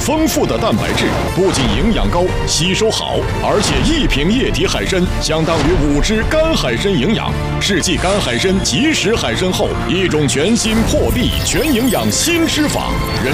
丰富的蛋白质，不仅营养高、吸收好，而且1瓶液体海参相当于5只干海参营养，是继干海参、即食海参后一种全新破壁全营养新吃法。人